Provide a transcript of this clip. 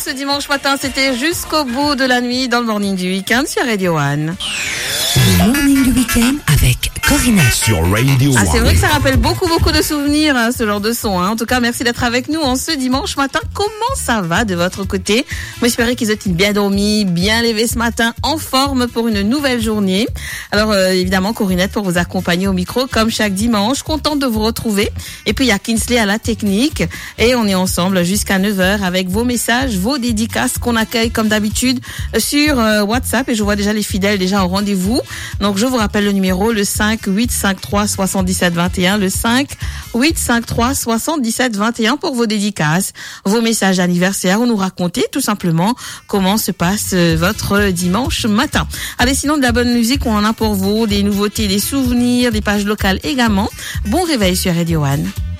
ce dimanche matin, c'était jusqu'au bout de la nuit dans le morning du week-end sur Radio One. Le morning du week-end avec Corinne sur Radio One. Ah, c'est vrai que ça rappelle beaucoup de souvenirs, hein, ce genre de son. Hein. En tout cas, merci d'être avec nous en ce dimanche matin. Comment ça va de votre côté? Moi, j'espère qu'ils ont bien dormi, bien levé ce matin, en forme pour une nouvelle journée. Alors, évidemment, Corinette pour vous accompagner au micro, comme chaque dimanche. Contente de vous retrouver. Et puis, il y a Kinsley à la technique. Et on est ensemble jusqu'à 9h avec vos messages, vos dédicaces qu'on accueille comme d'habitude sur WhatsApp. Et je vois déjà les fidèles déjà au rendez-vous. Donc, je vous rappelle le numéro, le 5-853 77 21, le 5-853 77 21 pour vos dédicaces, vos messages d'anniversaire ou nous raconter tout simplement comment se passe votre dimanche matin. Allez, sinon de la bonne musique, on en a pour vous, des nouveautés, des souvenirs, des pages locales également. Bon réveil sur Radio One.